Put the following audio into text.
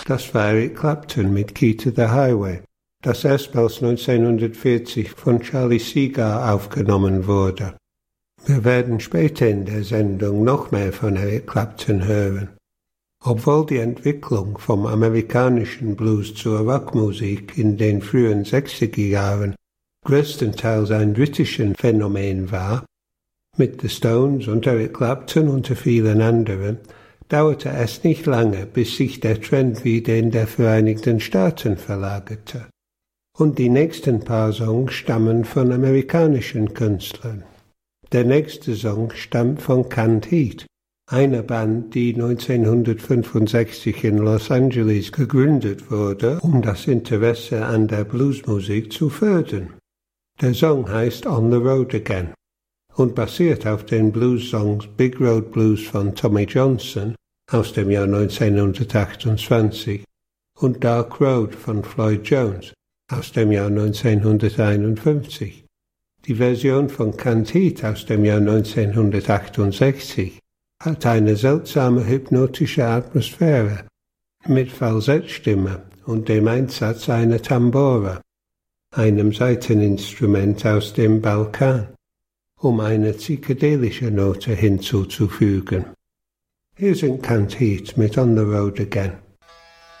Das war Eric Clapton mit Key to the Highway, das erstmals 1940 von Charlie Segar aufgenommen wurde. Wir werden später in der Sendung noch mehr von Eric Clapton hören. Obwohl die Entwicklung vom amerikanischen Blues zur Rockmusik in den frühen 60er Jahren größtenteils ein britisches Phänomen war, mit The Stones und Eric Clapton unter vielen anderen, dauerte es nicht lange, bis sich der Trend wieder in der Vereinigten Staaten verlagerte. Und die nächsten paar Songs stammen von amerikanischen Künstlern. Der nächste Song stammt von Canned Heat, einer Band, die 1965 in Los Angeles gegründet wurde, um das Interesse an der Bluesmusik zu fördern. Der Song heißt On the Road Again und basiert auf den Blues-Songs Big Road Blues von Tommy Johnson aus dem Jahr 1928 und Dark Road von Floyd Jones aus dem Jahr 1951. Die Version von Canned Heat aus dem Jahr 1968 hat eine seltsame hypnotische Atmosphäre mit Falsettstimme und dem Einsatz einer Tambora, einem Saiteninstrument aus dem Balkan, um eine psychedelische Note hinzuzufügen. Hier sind Canned Heat mit On the Road Again.